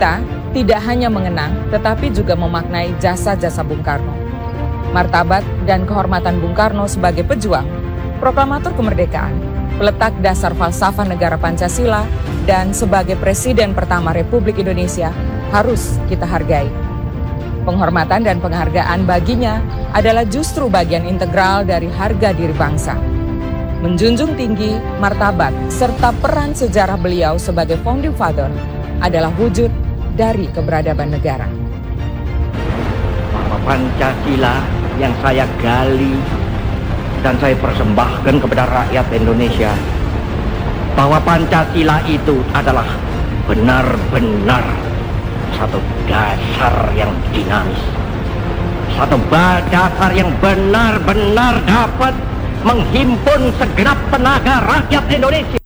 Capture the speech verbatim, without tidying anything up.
Kita tidak hanya mengenang, tetapi juga memaknai jasa-jasa Bung Karno. Martabat dan kehormatan Bung Karno sebagai pejuang, proklamator kemerdekaan, peletak dasar falsafah negara Pancasila, dan sebagai Presiden pertama Republik Indonesia harus kita hargai. Penghormatan dan penghargaan baginya adalah justru bagian integral dari harga diri bangsa. Menjunjung tinggi martabat serta peran sejarah beliau sebagai founding father adalah wujud dari keberadaban negara. Bahwa Pancasila yang saya gali dan saya persembahkan kepada rakyat Indonesia, bahwa Pancasila itu adalah benar-benar satu dasar yang dinamis, satu dasar yang benar-benar dapat menghimpun segenap tenaga rakyat Indonesia.